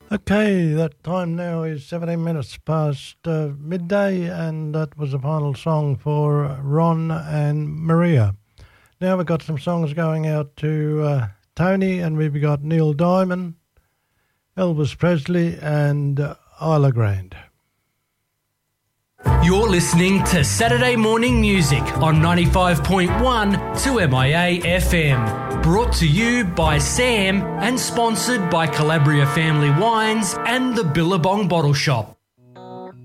Okay, that time now is 17 minutes past midday, and that was the final song for Ron and Maria. Now we've got some songs going out to Tony, and we've got Neil Diamond, Elvis Presley, and Isla Grande. You're listening to Saturday Morning Music on 95.1 2MIA FM. Brought to you by Sam and sponsored by Calabria Family Wines and the Billabong Bottle Shop.